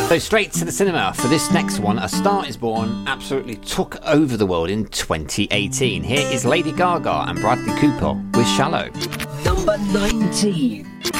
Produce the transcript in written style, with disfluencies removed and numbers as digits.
So straight to the cinema for this next one. A Star Is Born absolutely took over the world in 2018. Here is Lady Gaga and Bradley Cooper with Shallow. Number 19.